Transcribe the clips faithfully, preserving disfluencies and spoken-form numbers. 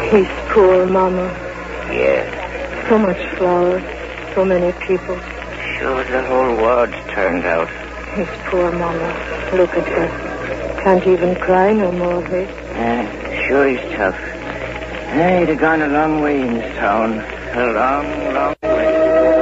His poor mama. Yes. So much flowers, so many people. Sure, the whole ward's turned out. His poor mama. Look at her. Can't even cry no more, eh? Uh, sure he's tough. Hey, they've gone a long way in this town. A long, long way.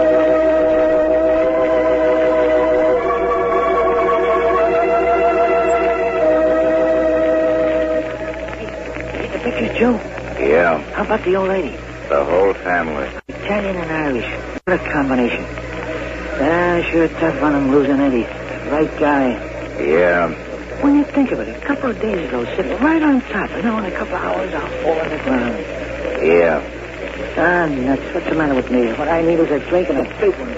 Hey, the picture's Joe. Yeah, How about the old lady? the whole family. Italian and Irish. What a combination. Ah, sure tough on him losing Eddie. Right guy. Yeah, When you think of it, a couple of days ago, sitting right on top, and now in a couple of hours, I'll fall on the ground. yeah. Ah, nuts. What's the matter with me? What I need is a drink and a big one.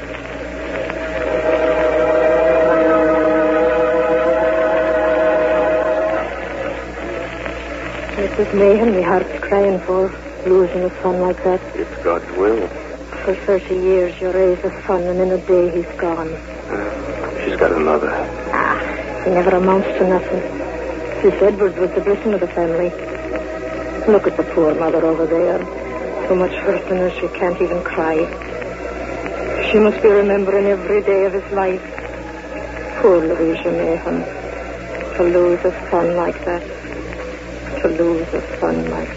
Missus Mayhem, my heart's crying for losing a son like that. It's God's will. For thirty years, you raised a son, and in a day he's gone. Uh, she's got another. Ah, he never amounts to nothing. Sis Edwards was the blessing of the family. Look at the poor mother over there. So much hurt in her she can't even cry. She must be remembering every day of his life. Poor Louisa Mayhem. To lose a son like that. To lose a son like that.